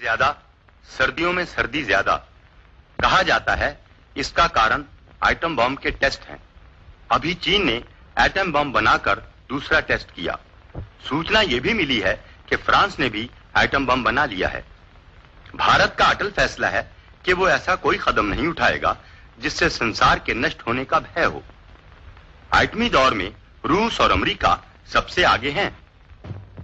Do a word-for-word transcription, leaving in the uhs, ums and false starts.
ज्यादा, सर्दियों में सर्दी ज्यादा। कहा जाता है इसका कारण आइटम बम के टेस्ट हैं। अभी चीन ने एटम बम बनाकर दूसरा टेस्ट किया। सूचना यह भी मिली है कि फ्रांस ने भी एटम बम बना लिया है। भारत का अटल फैसला है कि वो ऐसा कोई कदम नहीं उठाएगा जिससे संसार के नष्ट होने का भय हो। आइटमी दौर में रूस और अमेरिका सबसे आगे हैं।